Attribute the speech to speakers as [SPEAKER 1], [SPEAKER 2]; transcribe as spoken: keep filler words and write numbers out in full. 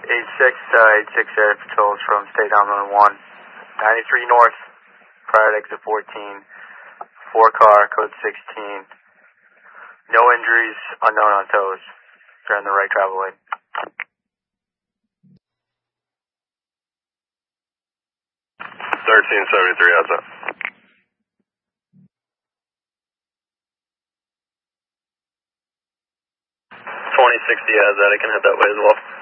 [SPEAKER 1] eight six, uh, eight six Air Patrols from State Dominant one. ninety-three North, prior to exit fourteen. four car, code sixteen. No injuries, unknown on toes. Turn the right travel lane.
[SPEAKER 2] thirteen seventy-three, how's that? twenty sixty has that, I can head that way as well.